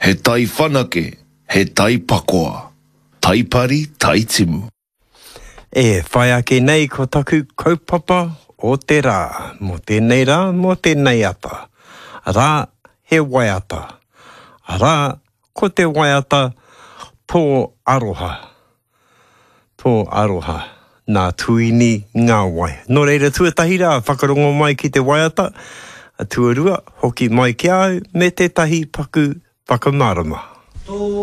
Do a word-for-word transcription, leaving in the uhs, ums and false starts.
he tai whanake, he tai pakoa, tai pari, tai timu. E, whai ake nei ko taku kaupapa o te rā, mo tēnei rā, mo tēnei ata. Rā, he waiata. Rā, ko te waiata, tō aroha. Tō aroha. Nā tuini ngā wai. Nō reira tuatahi rā, whakarongo mai ki te waiata, a tuarua, hoki mai ki au, me te tahi paku whakamarama.